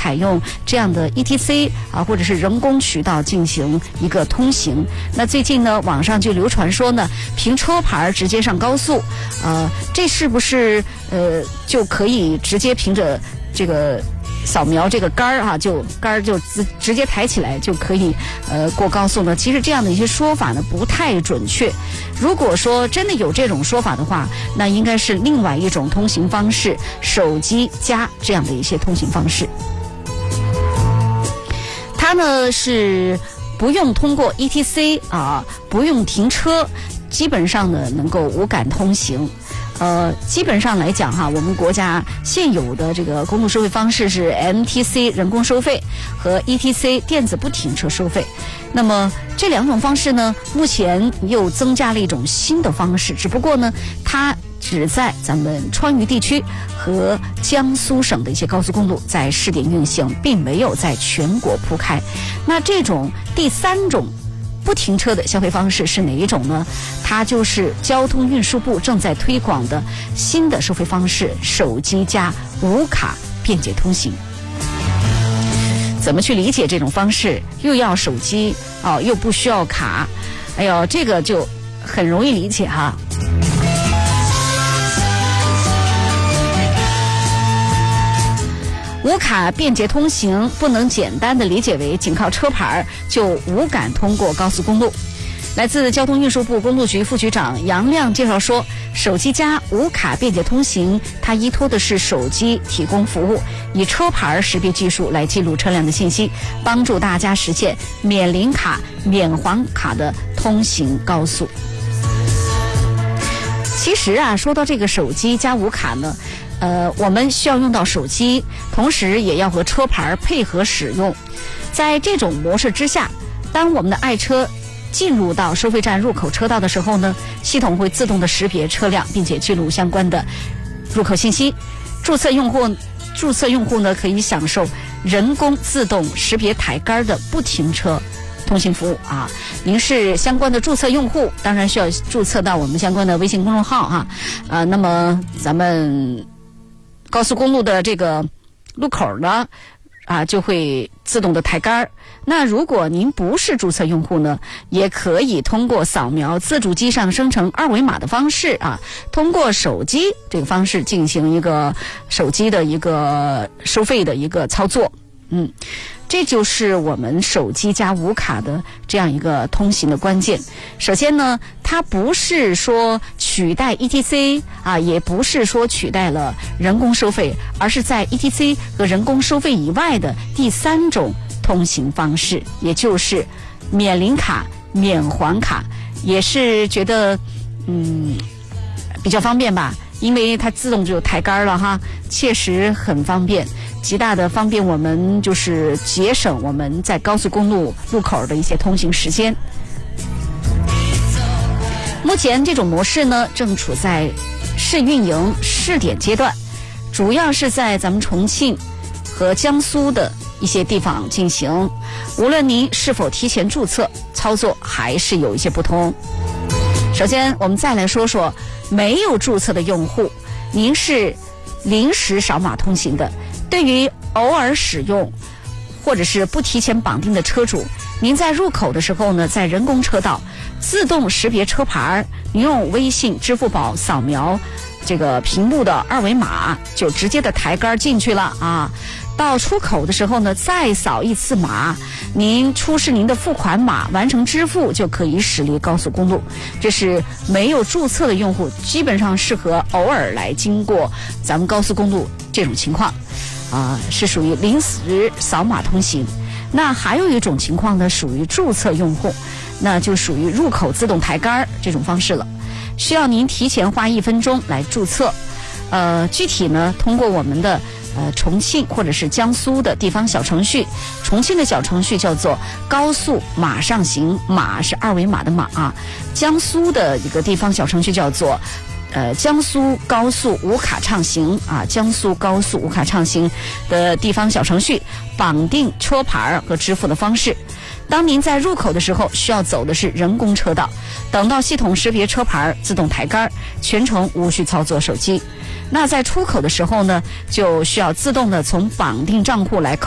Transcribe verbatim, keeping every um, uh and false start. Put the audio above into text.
采用这样的 E T C 啊，或者是人工渠道进行一个通行。那最近呢，网上就流传说呢，凭车牌直接上高速，呃，这是不是呃就可以直接凭着这个扫描这个杆儿啊，就杆儿就直直接抬起来就可以呃过高速呢？其实这样的一些说法呢不太准确。如果说真的有这种说法的话，那应该是另外一种通行方式，手机加这样的一些通行方式。它呢是不用通过 E T C 啊，不用停车，基本上呢能够无感通行。呃，基本上来讲哈，我们国家现有的这个公路收费方式是 M T C 人工收费和 E T C 电子不停车收费。那么这两种方式呢，目前又增加了一种新的方式，只不过呢，它只在咱们川渝地区和江苏省的一些高速公路在试点运行，并没有在全国铺开。那这种第三种不停车的消费方式是哪一种呢？它就是交通运输部正在推广的新的收费方式，手机加无卡便捷通行。怎么去理解这种方式？又要手机哦，又不需要卡，哎呦，这个就很容易理解哈。无卡便捷通行不能简单的理解为仅靠车牌就无感通过高速公路。来自交通运输部公路局副局长杨亮介绍说，手机加无卡便捷通行，它依托的是手机提供服务，以车牌识别技术来记录车辆的信息，帮助大家实现免临卡、免黄卡的通行高速。其实啊，说到这个手机加无卡呢，呃，我们需要用到手机，同时也要和车牌配合使用。在这种模式之下，当我们的爱车进入到收费站入口车道的时候呢，系统会自动的识别车辆，并且记录相关的入口信息。注册用户注册用户呢，可以享受人工自动识别抬杆的不停车通行服务啊。您是相关的注册用户，当然需要注册到我们相关的微信公众号哈。呃，那么咱们高速公路的这个路口呢，啊，就会自动的抬杆。那如果您不是注册用户呢，也可以通过扫描自主机上生成二维码的方式啊，通过手机这个方式进行一个手机的一个收费的一个操作。嗯，这就是我们手机加无卡的这样一个通行的关键。首先呢，它不是说取代 E T C 啊，也不是说取代了人工收费，而是在 E T C 和人工收费以外的第三种通行方式，也就是免临卡、免黄卡，也是觉得嗯比较方便吧，因为它自动就抬杆了哈，确实很方便，极大的方便我们就是节省我们在高速公路路口的一些通行时间。目前这种模式呢，正处在试运营试点阶段，主要是在咱们重庆和江苏的一些地方进行。无论您是否提前注册，操作还是有一些不同。首先我们再来说说没有注册的用户，您是临时扫码通行的，对于偶尔使用或者是不提前绑定的车主，您在入口的时候呢，在人工车道自动识别车牌，您用微信、支付宝扫描这个屏幕的二维码，就直接的抬杆进去了啊。到出口的时候呢，再扫一次码，您出示您的付款码，完成支付就可以驶离高速公路。这是没有注册的用户，基本上适合偶尔来经过咱们高速公路这种情况啊、呃，是属于临时扫码通行。那还有一种情况呢，属于注册用户，那就属于入口自动抬杆这种方式了，需要您提前花一分钟来注册。呃，具体呢，通过我们的呃重庆或者是江苏的地方小程序，重庆的小程序叫做高速码上行，码是二维码的码啊。江苏的一个地方小程序叫做呃江苏高速无卡畅行啊，江苏高速无卡畅行的地方小程序，绑定车牌和支付的方式。当您在入口的时候，需要走的是人工车道，等到系统识别车牌自动抬杆，全程无需操作手机。那在出口的时候呢，就需要自动的从绑定账户来